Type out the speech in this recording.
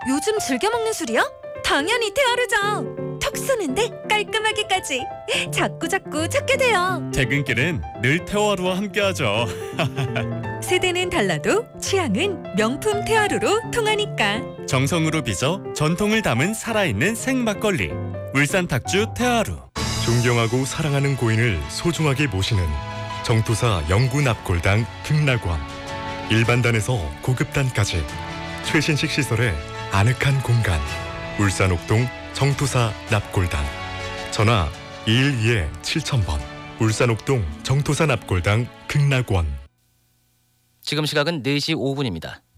요즘 즐겨 먹는 술이야? 당연히 테아르죠. 턱 쏘는데 깔끔하게까지. 자꾸 찾게 돼요. 퇴근길은 늘 테화루와 함께하죠. 세대는 달라도 취향은 명품 테아르로 통하니까. 정성으로 빚어 전통을 담은 살아있는 생막걸리. 울산 탁주 테화루. 존경하고 사랑하는 고인을 소중하게 모시는 정토사 영구 납골당 극락원. 일반단에서 고급단까지 최신식 시설의 아늑한 공간. 울산 옥동 정토사 납골당. 전화 212-7000번. 울산 옥동 정토사 납골당 극락원. 지금 시각은 4시 5분입니다.